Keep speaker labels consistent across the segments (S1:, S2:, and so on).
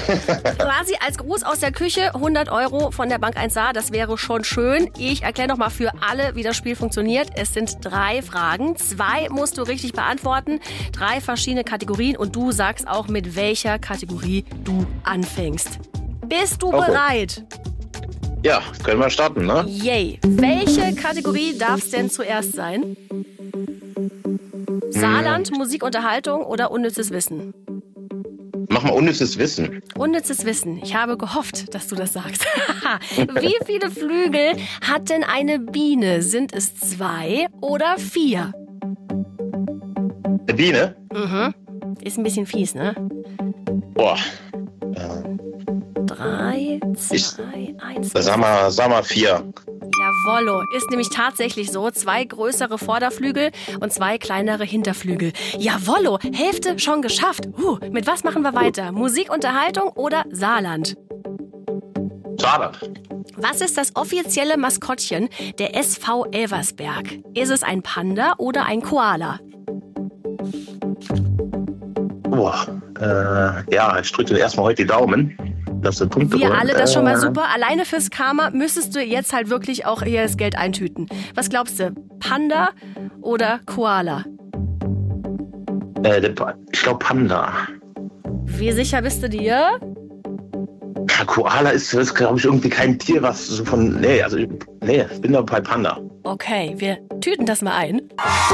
S1: Quasi als Gruß aus der Küche, 100 € von der Bank 1a, das wäre schon schön. Ich erkläre nochmal für alle, wie das Spiel funktioniert. Es sind 3 Fragen, 2 musst du richtig beantworten, 3 verschiedene Kategorien und du sagst auch, mit welcher Kategorie du anfängst. Bist du bereit?
S2: Ja, können wir starten, ne?
S1: Yay. Welche Kategorie darf es denn zuerst sein? Saarland, Musik, Unterhaltung oder unnützes Wissen?
S2: Mach mal unnützes Wissen.
S1: Unnützes Wissen. Ich habe gehofft, dass du das sagst. Wie viele Flügel hat denn eine Biene? Sind es 2 oder 4?
S2: Eine Biene?
S1: Mhm. Ist ein bisschen fies, ne?
S2: Boah.
S1: 3, 2, 1.
S2: Sag mal 4.
S1: Jawollo, ist nämlich tatsächlich so. 2 größere Vorderflügel und 2 kleinere Hinterflügel. Jawollo, Hälfte schon geschafft. Mit was machen wir weiter? Musik, Unterhaltung oder Saarland?
S2: Saarland.
S1: Was ist das offizielle Maskottchen der SV Elversberg? Ist es ein Panda oder ein Koala?
S2: Boah. Ja, ich drücke dir erstmal heute die Daumen. Dass du Punkte
S1: Wir
S2: holen.
S1: alle, das ist schon mal super. Alleine fürs Karma müsstest du jetzt halt wirklich auch hier das Geld eintüten. Was glaubst du? Panda oder Koala?
S2: Ich glaube Panda.
S1: Wie sicher bist du dir?
S2: Ja, Koala ist glaube ich, irgendwie kein Tier, was so von... ich bin da bei Panda.
S1: Okay, wir tüten das mal ein.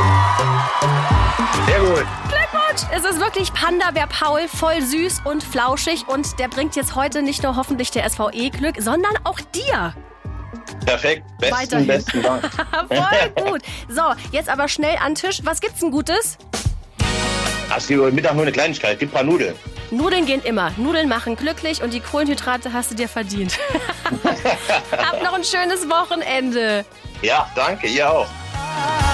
S2: Sehr gut.
S1: Glückwunsch! Es ist wirklich Panda-Bär Paul, voll süß und flauschig. Und der bringt jetzt heute nicht nur hoffentlich der SVE Glück, sondern auch dir.
S2: Perfekt. Besten Dank.
S1: Voll gut. So, jetzt aber schnell an den Tisch. Was gibt's denn Gutes?
S2: Es gibt heute Mittag nur eine Kleinigkeit. Gib ein paar Nudeln.
S1: Nudeln gehen immer. Nudeln machen glücklich und die Kohlenhydrate hast du dir verdient. Habt noch ein schönes Wochenende.
S2: Ja, danke. Ihr auch.